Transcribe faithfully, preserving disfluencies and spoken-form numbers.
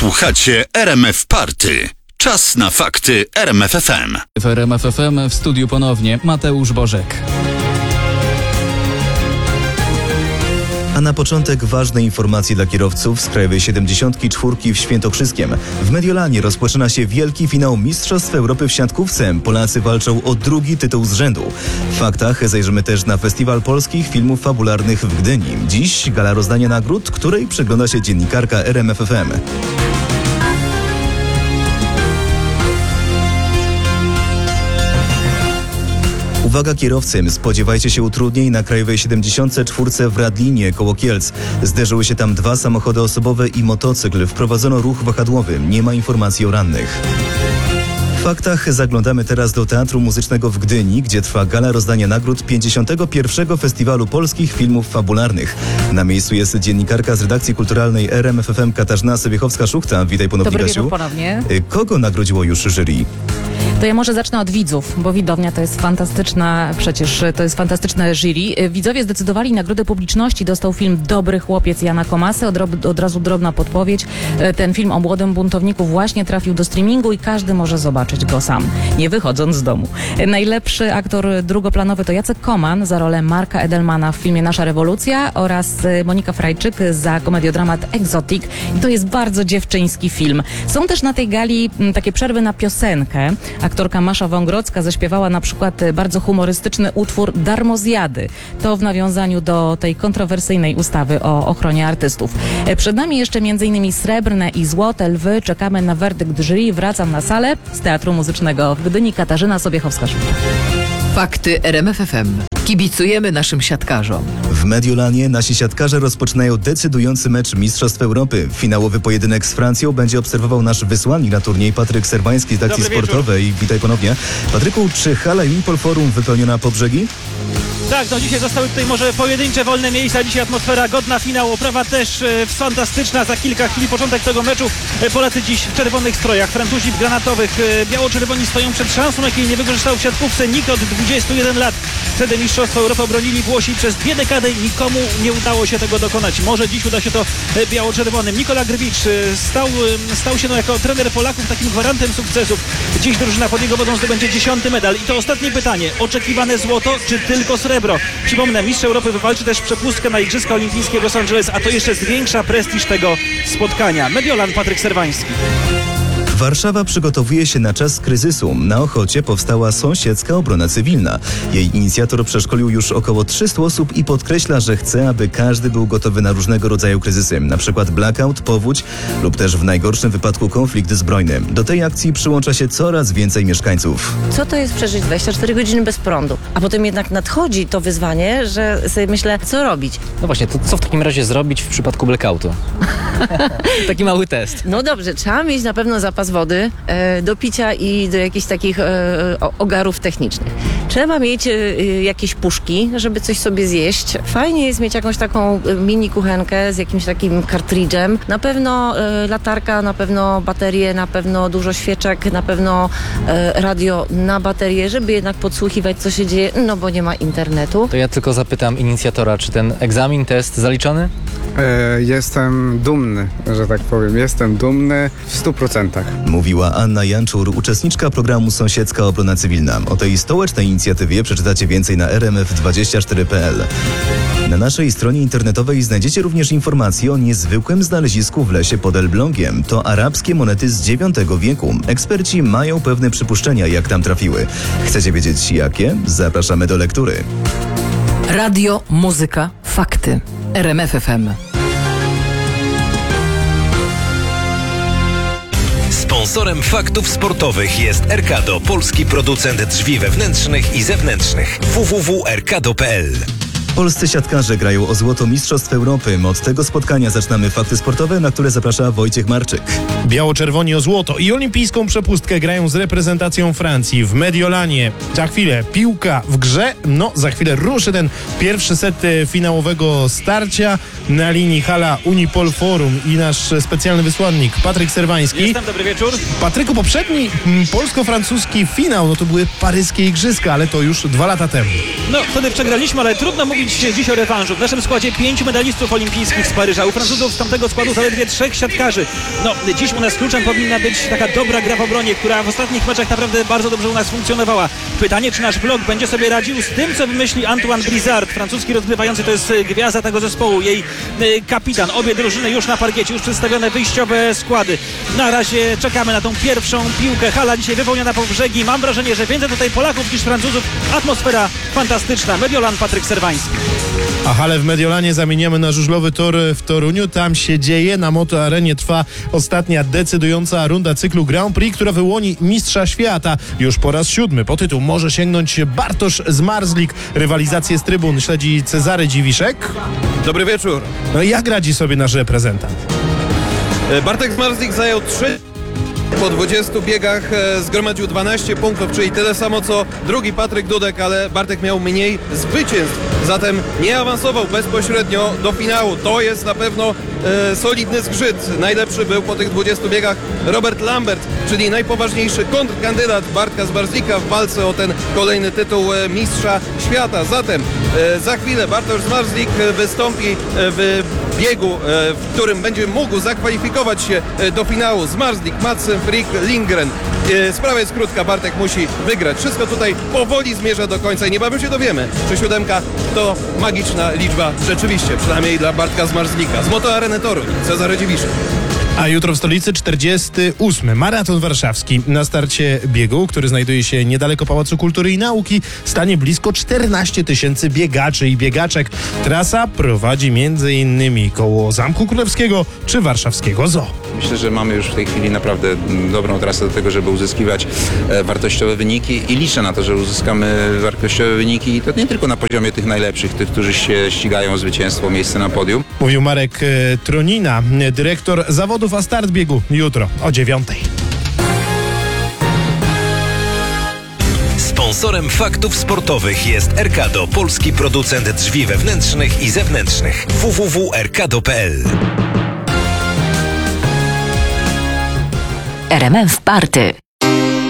Słuchacie R M F Party. Czas na fakty R M F F M. W R M F F M w studiu ponownie Mateusz Bożek. A na początek ważne informacje dla kierowców z Krajowej siedemdziesiątki czwórki w Świętokrzyskiem. W Mediolanie rozpoczyna się wielki finał Mistrzostw Europy w siatkówce. Polacy walczą o drugi tytuł z rzędu. W faktach zajrzymy też na Festiwal Polskich Filmów Fabularnych w Gdyni. Dziś gala rozdania nagród, której przygląda się dziennikarka R M F F M. Uwaga kierowcy, spodziewajcie się utrudnień na Krajowej siedemdziesiątce czwórce w Radlinie koło Kielc. Zderzyły się tam dwa samochody osobowe i motocykl. Wprowadzono ruch wahadłowy. Nie ma informacji o rannych. W faktach zaglądamy teraz do Teatru Muzycznego w Gdyni, gdzie trwa gala rozdania nagród pięćdziesiątego pierwszego Festiwalu Polskich Filmów Fabularnych. Na miejscu jest dziennikarka z redakcji kulturalnej R M F F M Katarzyna Sobiechowska-Szuchta. Witaj ponownie, Dobry Kasiu. wieczór ponownie. Kogo nagrodziło już jury? To ja może zacznę od widzów, bo widownia to jest fantastyczna, przecież to jest fantastyczne jury. Widzowie zdecydowali, nagrodę publiczności dostał film Dobry chłopiec Jana Komasy. Od, od razu drobna podpowiedź. Ten film o młodym buntowniku właśnie trafił do streamingu i każdy może zobaczyć go sam, nie wychodząc z domu. Najlepszy aktor drugoplanowy to Jacek Koman za rolę Marka Edelmana w filmie Nasza rewolucja oraz Monika Frajczyk za komediodramat Exotic. I to jest bardzo dziewczyński film. Są też na tej gali takie przerwy na piosenkę. Aktorka Masza Wągrodzka zaśpiewała na przykład bardzo humorystyczny utwór Darmozjady. To w nawiązaniu do tej kontrowersyjnej ustawy o ochronie artystów. Przed nami jeszcze między innymi Srebrne i Złote Lwy. Czekamy na werdykt jury. Wracam na salę z Teatru Muzycznego w Gdyni. Katarzyna Sobiechowska-Szuchta. Fakty R M F F M. Kibicujemy naszym siatkarzom. W Mediolanie nasi siatkarze rozpoczynają decydujący mecz Mistrzostw Europy. Finałowy pojedynek z Francją będzie obserwował nasz wysłannik na turniej Patryk Serwański z redakcji sportowej. Witaj ponownie. Patryku, czy hala Unipol Forum wypełniona po brzegi? Tak, no dzisiaj zostały tutaj może pojedyncze wolne miejsca, dzisiaj atmosfera godna finału, oprawa też e, fantastyczna, za kilka chwil początek tego meczu. E, Polacy dziś w czerwonych strojach, Francuzi w granatowych, e, biało-czerwoni stoją przed szansą, jakiej nie wykorzystał w siatkówce nikt od dwudziestu jeden lat. Wtedy Mistrzostwa Europy obronili Włosi przez dwie dekady i nikomu nie udało się tego dokonać. Może dziś uda się to e, biało-czerwonym. Nikola Grywicz e, stał, e, stał się no, jako trener Polaków takim gwarantem sukcesów. Dziś drużyna pod jego wodą zdobędzie dziesiąty medal. I to ostatnie pytanie, oczekiwane złoto czy tylko srebro? Przypomnę, mistrz Europy wywalczy też przepustkę na Igrzyska Olimpijskie w Los Angeles, a to jeszcze zwiększa prestiż tego spotkania. Mediolan, Patryk Serwański. Warszawa przygotowuje się na czas kryzysu. Na Ochocie powstała sąsiedzka obrona cywilna. Jej inicjator przeszkolił już około trzystu osób i podkreśla, że chce, aby każdy był gotowy na różnego rodzaju kryzysy, na przykład blackout, powódź lub też w najgorszym wypadku konflikt zbrojny. Do tej akcji przyłącza się coraz więcej mieszkańców. Co to jest przeżyć dwadzieścia cztery godziny bez prądu? A potem jednak nadchodzi to wyzwanie, że sobie myślę, co robić? No właśnie, to co w takim razie zrobić w przypadku blackoutu? Taki mały test. No dobrze, trzeba mieć na pewno zapas wody e, do picia i do jakichś takich e, ogarów technicznych. Trzeba mieć e, jakieś puszki, żeby coś sobie zjeść. Fajnie jest mieć jakąś taką mini kuchenkę z jakimś takim kartridżem. Na pewno e, latarka, na pewno baterie, na pewno dużo świeczek, na pewno e, radio na baterię, żeby jednak podsłuchiwać, co się dzieje, no bo nie ma internetu. To ja tylko zapytam inicjatora, czy ten egzamin, test zaliczony? E, jestem dumny, że tak powiem. Jestem dumny w stu procentach. Mówiła Anna Janczur, uczestniczka programu Sąsiedzka Obrona Cywilna. O tej stołecznej inicjatywie przeczytacie więcej na r m f dwadzieścia cztery kropka p l. Na naszej stronie internetowej znajdziecie również informacje o niezwykłym znalezisku w lesie pod Elblągiem. To arabskie monety z dziewiątego wieku. Eksperci mają pewne przypuszczenia, jak tam trafiły. Chcecie wiedzieć jakie? Zapraszamy do lektury. Radio, muzyka, fakty. R M F F M. Sponsorem faktów sportowych jest Erkado, polski producent drzwi wewnętrznych i zewnętrznych. w w w kropka erkado kropka p l. Polscy siatkarze grają o złoto Mistrzostw Europy. Od tego spotkania zaczynamy fakty sportowe, na które zaprasza Wojciech Marczyk. Biało-czerwoni o złoto i olimpijską przepustkę grają z reprezentacją Francji w Mediolanie. Za chwilę piłka w grze. No, za chwilę ruszy ten pierwszy set finałowego starcia. Na linii hala Unipol Forum i nasz specjalny wysłannik Patryk Serwański. Jestem, dobry wieczór. Patryku, poprzedni m, polsko-francuski finał, no to były paryskie igrzyska, ale to już dwa lata temu. No, wtedy przegraliśmy, ale trudno mówić mówić dziś o rewanżu. W naszym składzie pięciu medalistów olimpijskich z Paryża. U Francuzów z tamtego składu zaledwie trzech siatkarzy. No, dziś u nas kluczem powinna być taka dobra gra w obronie, która w ostatnich meczach naprawdę bardzo dobrze u nas funkcjonowała. Pytanie, czy nasz blok będzie sobie radził z tym, co wymyśli Antoine Brizard. Francuski rozgrywający to jest gwiazda tego zespołu, jej kapitan. Obie drużyny już na parkiecie, już przedstawione wyjściowe składy. Na razie czekamy na tą pierwszą piłkę. Hala dzisiaj wypełniona po brzegi. Mam wrażenie, że więcej tutaj Polaków niż Francuzów. Atmosfera fantastyczna. Mediolan, Patryk Serwański. A halę w Mediolanie zamieniamy na żużlowy tor w Toruniu. Tam się dzieje. Na Moto Arenie trwa ostatnia decydująca runda cyklu Grand Prix, która wyłoni mistrza świata. Już po raz siódmy po tytuł może sięgnąć Bartosz Zmarzlik. Rywalizację z trybun śledzi Cezary Dziwiszek. Dobry wieczór. No i jak radzi sobie nasz reprezentant? Bartek Zmarzlik zajął trzy. Po dwudziestu biegach e, zgromadził dwanaście punktów, czyli tyle samo co drugi Patryk Dudek, ale Bartek miał mniej zwycięstw, zatem nie awansował bezpośrednio do finału. To jest na pewno e, solidny zgrzyt. Najlepszy był po tych dwudziestu biegach Robert Lambert, czyli najpoważniejszy kontrkandydat Bartka Zmarzlika w walce o ten kolejny tytuł e, mistrza świata. Zatem e, za chwilę Bartosz Zmarzlik wystąpi e, w biegu, e, w którym będzie mógł zakwalifikować się e, do finału. Zmarzlik, Madsen, Frick, Lindgren. E, sprawa jest krótka, Bartek musi wygrać. Wszystko tutaj powoli zmierza do końca i niebawem się dowiemy, czy siódemka to magiczna liczba rzeczywiście, przynajmniej dla Bartka Zmarzlika. Z Moto Areny Toruń, Cezary Dziwiszek. A jutro w stolicy czterdziesty ósmy maraton warszawski. Na starcie biegu, który znajduje się niedaleko Pałacu Kultury i Nauki, stanie blisko czternaście tysięcy biegaczy i biegaczek. Trasa prowadzi między innymi koło Zamku Królewskiego czy warszawskiego Zoo. Myślę, że mamy już w tej chwili naprawdę dobrą trasę do tego, żeby uzyskiwać e, wartościowe wyniki i liczę na to, że uzyskamy wartościowe wyniki i to nie tylko na poziomie tych najlepszych, tych, którzy się ścigają o zwycięstwo, miejsce na podium. Mówił Marek e, Tronina, dyrektor zawodów, a start biegu jutro o dziewiątej. Sponsorem faktów sportowych jest Erkado, polski producent drzwi wewnętrznych i zewnętrznych. w w w kropka erkado kropka p l R M F Party.